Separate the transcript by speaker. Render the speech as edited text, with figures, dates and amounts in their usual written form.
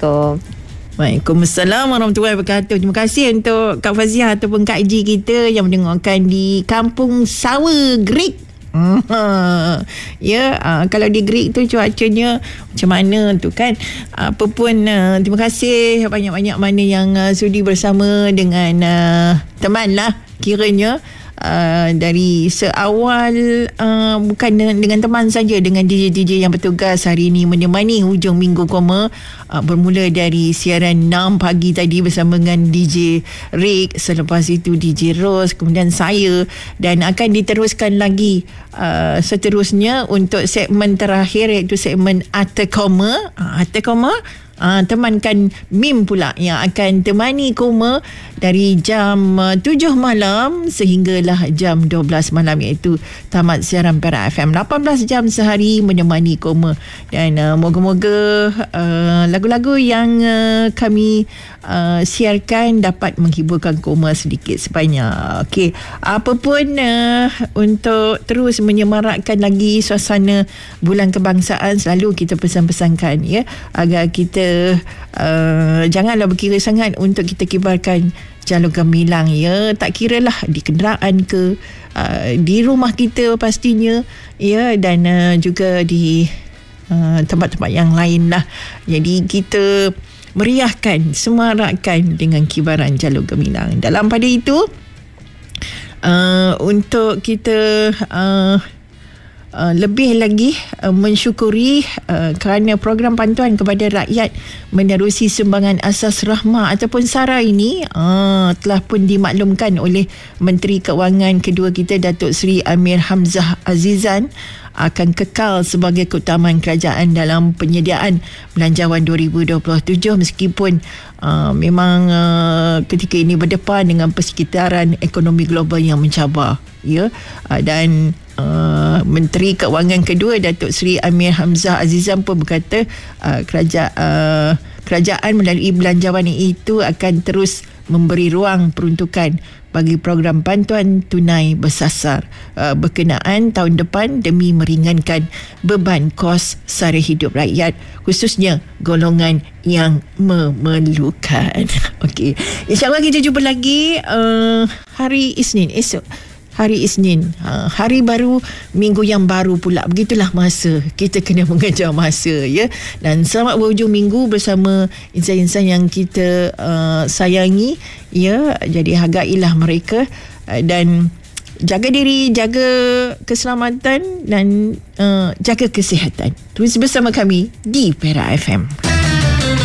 Speaker 1: Assalamualaikum.
Speaker 2: Waalaikumsalam warahmatullahi wabarakatuh. Terima kasih untuk Kak Faziah ataupun Kak Eji kita yang mendengarkan di Kampung Sawa Greek. Kalau di Greek tu cuacanya macam mana tu kan. Apa pun terima kasih banyak-banyak mana yang sudi bersama dengan teman lah kiranya. Dari seawal bukan dengan teman saja, dengan DJ-DJ yang bertugas hari ini menemani hujung minggu koma, bermula dari siaran 6 pagi tadi bersama dengan DJ Rick, selepas itu DJ Rose, kemudian saya, dan akan diteruskan lagi seterusnya untuk segmen terakhir iaitu segmen Arta Koma. Temankan Mim pula yang akan temani koma dari jam 7 malam sehinggalah jam 12 malam, iaitu tamat siaran Perak FM 18 jam sehari menemani koma. Dan moga-moga lagu-lagu yang kami siarkan dapat menghiburkan koma sedikit sebanyak. Okey, apa pun untuk terus menyemarakkan lagi suasana bulan kebangsaan, selalu kita pesan-pesankan agar kita janganlah berkira sangat untuk kita kibarkan jalur gemilang, tak kiralah di kenderaan ke, di rumah kita pastinya, dan juga di tempat-tempat yang lain lah. Jadi kita meriahkan, semarakkan dengan kibaran jalur gemilang. Dalam pada itu untuk kita lebih lagi mensyukuri kerana program bantuan kepada rakyat menerusi sumbangan asas rahmah ataupun SARA ini telah pun dimaklumkan oleh Menteri Keuangan kedua kita, Datuk Seri Amir Hamzah Azizan, akan kekal sebagai keutamaan kerajaan dalam penyediaan belanjawan 2027 meskipun memang ketika ini berdepan dengan persekitaran ekonomi global yang mencabar, dan Menteri Keuangan kedua, Datuk Seri Amir Hamzah Azizan pun berkata kerajaan melalui belanjawan itu akan terus memberi ruang peruntukan bagi program bantuan tunai bersasar berkenaan tahun depan demi meringankan beban kos sara hidup rakyat, khususnya golongan yang memerlukan. Okey, insyaAllah kita jumpa lagi hari Isnin esok. Hari Isnin, hari baru, minggu yang baru pula. Begitulah masa, kita kena mengejar masa, dan selamat berhujung minggu bersama insan-insan yang kita sayangi, jadi hargailah mereka dan jaga diri, jaga keselamatan dan jaga kesihatan. Terus bersama kami di Perak FM.